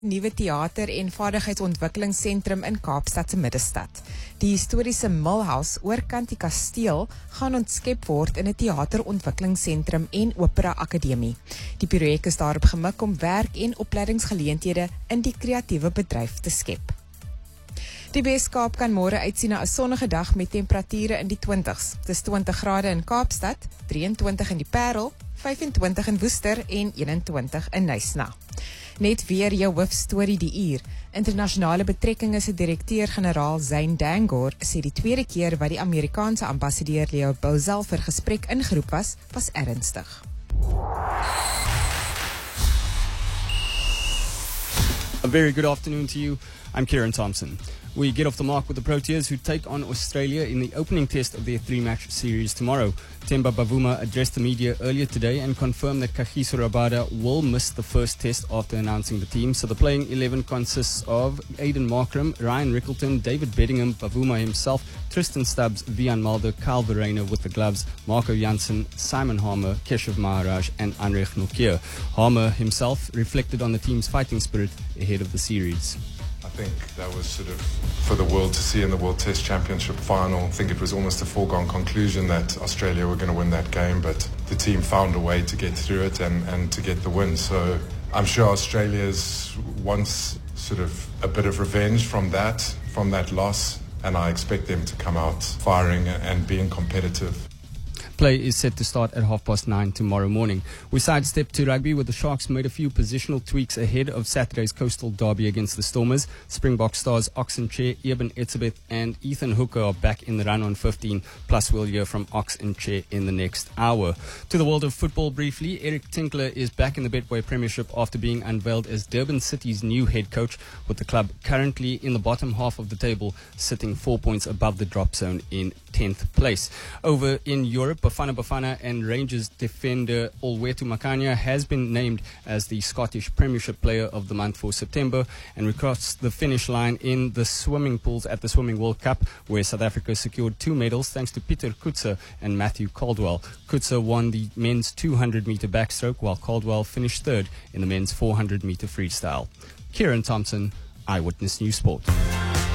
Nuwe teater- en vaardigheidsontwikkelingsentrum in Kaapstad se middestad. Die historiese Milhouse oorkant die kasteel gaan ontskep word in 'n teaterontwikkelingsentrum en opera akademie. Die projek is daarop gemik om werk en opleidingsgeleenthede in die kreatiewe bedryf te skep. Die Weskaap kan môre uitsien na 'n sonnige dag met temperature in die 20s. Dis 20 grade in Kaapstad, 23 in die Parel, 25 in Woester en 21 in Nyasna. Net weer jou hoofstorie die uur. Internasionale betrekkinge se direkteur-generaal Zain Dangor sê die tweede keer wat die Amerikaanse ambassadeur Leo Bozell vir gesprek ingeroep was ernstig. A very good afternoon to you. I'm Kieran Thompson. We get off the mark with the Proteas, who take on Australia in the opening test of their three-match series tomorrow. Themba Bavuma addressed the media earlier today and confirmed that Kagiso Rabada will miss the first test after announcing the team. So the playing 11 consists of Aiden Markram, Ryan Rickleton, David Beddingham, Bavuma himself, Tristan Stubbs, Vian Mulder, Kyle Verreynne with the gloves, Marco Jansen, Simon Harmer, Keshav Maharaj and Anrich Nokia. Harmer himself reflected on the team's fighting spirit ahead of the series. I think that was sort of for the world to see in the World Test Championship final. I think it was almost a foregone conclusion that Australia were going to win that game, but the team found a way to get through it and to get the win. So I'm sure Australia's wants sort of a bit of revenge from that loss, and I expect them to come out firing and being competitive. Play is set to start at 9:30 tomorrow morning. We sidestep to rugby, where the Sharks made a few positional tweaks ahead of Saturday's coastal derby against the Stormers. Springbok stars Ox and Chair, Eben Etzebeth and Ethan Hooker are back in the run on 15, plus we'll hear from Ox and Chair in the next hour. To the world of football briefly, Eric Tinkler is back in the Betway Premiership after being unveiled as Durban City's new head coach, with the club currently in the bottom half of the table, sitting 4 points above the drop zone in 10th place. Over in Europe, Bafana Bafana and Rangers defender Olwetu Makanya has been named as the Scottish Premiership Player of the Month for September, and we crossed the finish line in the swimming pools at the Swimming World Cup, where South Africa secured 2 medals thanks to Pieter Kutse and Matthew Caldwell. Kutse won the men's 200-meter backstroke, while Caldwell finished third in the men's 400-meter freestyle. Kieran Thompson, Eyewitness News Sport.